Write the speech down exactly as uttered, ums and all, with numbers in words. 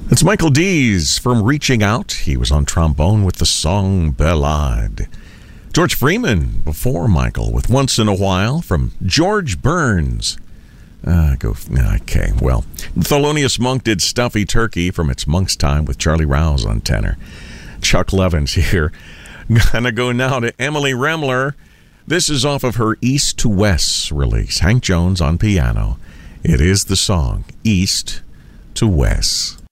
It's Michael Dees from Reaching Out. He was on trombone with the song Ballade. George Freeman before Michael with Once in a While from George Burns. Uh, go. Okay, well. Thelonious Monk did Stuffy Turkey from It's Monk's Time with Charlie Rouse on tenor. Chuck Levins here. Gonna go now to Emily Remler. This is off of her East to West release. Hank Jones on piano. It is the song East to West.